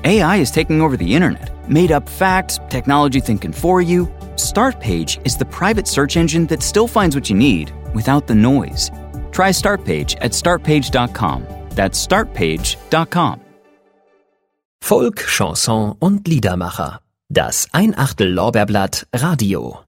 AI is taking over the internet. Made up facts, technology thinking for you. Startpage is the private search engine that still finds what you need without the noise. Try Startpage at startpage.com. That's startpage.com. Folk, Chanson und Liedermacher. Das Ein-Achtel-Lorbeerblatt Radio.